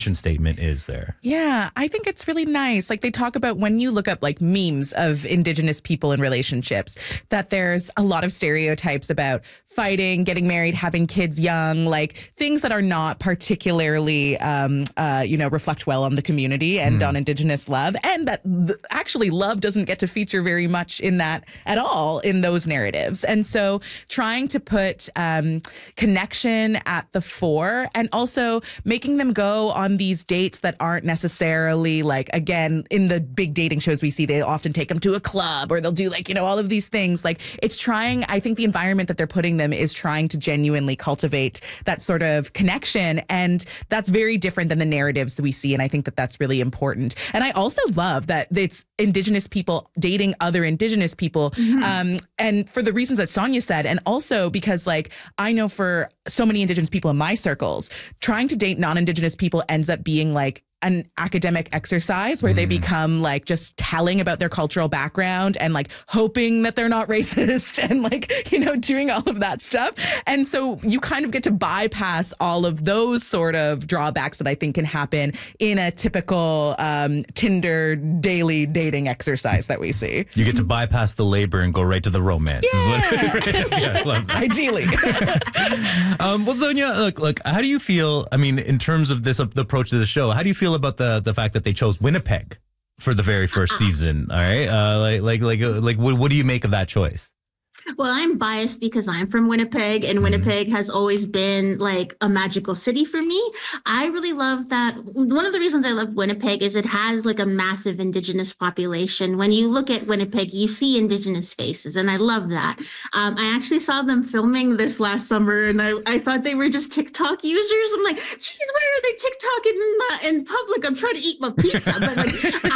statement is there? Yeah, I think it's really nice. Like they talk about when you look up like memes of Indigenous people in relationships, that there's a lot of stereotypes about fighting, getting married, having kids young, like things that are not particularly, reflect well on the community and on Indigenous love. And that actually love doesn't get to feature very much in that at all in those narratives. And so trying to put connection at the fore and also making them go on these dates that aren't necessarily like, again, in the big dating shows we see, they often take them to a club or they'll do like, all of these things. Like it's trying, I think the environment that they're putting them is trying to genuinely cultivate that sort of connection. And that's very different than the narratives that we see. And I think that that's really important. And I also love that it's Indigenous people dating other Indigenous people. And for the reasons that Sonia said, and also because like, I know for so many Indigenous people in my circles, trying to date non-Indigenous people ends up being like an academic exercise where they become like just telling about their cultural background and like hoping that they're not racist and like, doing all of that stuff. And so you kind of get to bypass all of those sort of drawbacks that I think can happen in a typical Tinder daily dating exercise that we see. You get to bypass the labor and go right to the romance. Yeah. Is what I love that. Ideally. Well, Sonia, look, how do you feel, in terms of this approach to the show, how do you feel about the fact that they chose Winnipeg for the very first season? All right. What do you make of that choice? Well, I'm biased because I'm from Winnipeg, and Winnipeg has always been like a magical city for me. I really love that. One of the reasons I love Winnipeg is it has like a massive Indigenous population. When you look at Winnipeg, you see Indigenous faces, and I love that. I actually saw them filming this last summer, and I thought they were just TikTok users. I'm like, geez, why are they TikToking in public? I'm trying to eat my pizza. But like,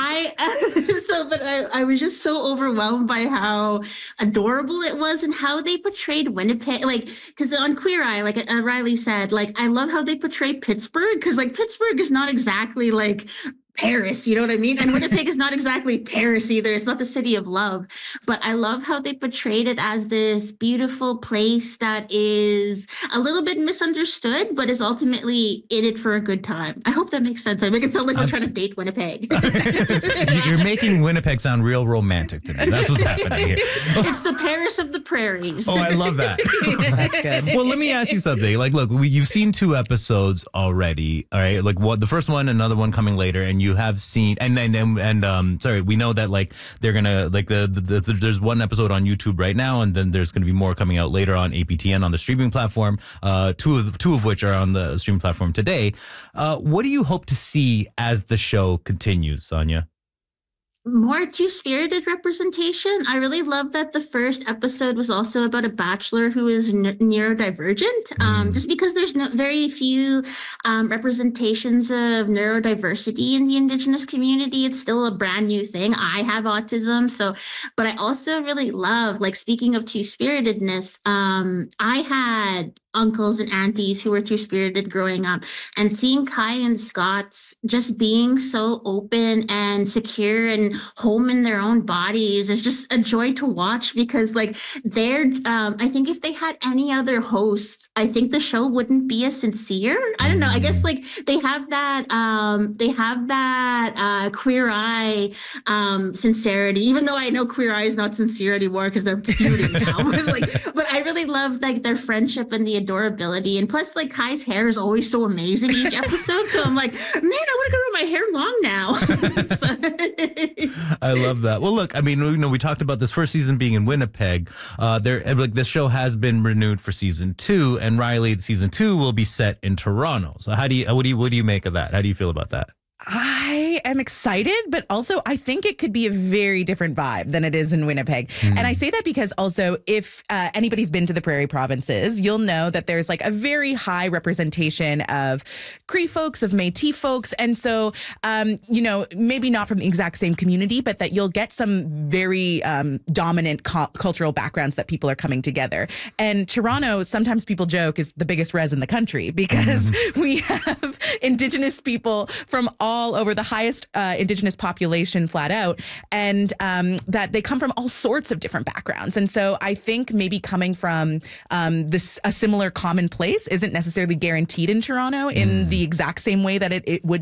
I was just so overwhelmed by how adorable it was and how they portrayed Winnipeg, like, because on Queer Eye, like Riley said, like, I love how they portray Pittsburgh, because like Pittsburgh is not exactly like Paris, you know what I mean? And Winnipeg is not exactly Paris either. It's not the city of love. But I love how they portrayed it as this beautiful place that is a little bit misunderstood, but is ultimately in it for a good time. I hope that makes sense. I make it sound like we're trying to date Winnipeg. You're making Winnipeg sound real romantic to me. That's what's happening here. It's the Paris of the prairies. Oh, I love that. That's good. Well, let me ask you something. Like, look, you've seen 2 episodes already. All right. Like, the first one, another one coming later, and you have seen, sorry, we know that like they're gonna like there's one episode on YouTube right now, and then there's gonna be more coming out later on APTN on the streaming platform. Two of which are on the streaming platform today. What do you hope to see as the show continues, Sonia? More two-spirited representation. I really love that the first episode was also about a bachelor who is neurodivergent, just because there's very few representations of neurodiversity in the Indigenous community. It's still a brand new thing. I have autism, but I also really love, like, speaking of two-spiritedness, I had uncles and aunties who were two-spirited growing up, and seeing Kai and Scott's just being so open and secure and home in their own bodies is just a joy to watch, because like they're I think if they had any other hosts, I think the show wouldn't be as sincere. I don't know, I guess like they have that Queer Eye sincerity, even though I know Queer Eye is not sincere anymore because they're feuding now. but I really love like their friendship and the adorability, and plus like Kai's hair is always so amazing each episode, so I'm like, man, I want to grow my hair long now. I love that. Well, look, we talked about this first season being in Winnipeg. This show has been renewed for season 2, and Riley, season 2 will be set in Toronto. So what do you make of that? How do you feel about that? I am excited, but also I think it could be a very different vibe than it is in Winnipeg. And I say that because also if anybody's been to the Prairie Provinces, you'll know that there's like a very high representation of Cree folks, of Métis folks. And so, maybe not from the exact same community, but that you'll get some very dominant cultural backgrounds that people are coming together. And Toronto, sometimes people joke, is the biggest res in the country because we have Indigenous people from all over, the highest Indigenous population flat out, and that they come from all sorts of different backgrounds. And so I think maybe coming from a similar common place isn't necessarily guaranteed in Toronto in the exact same way that it would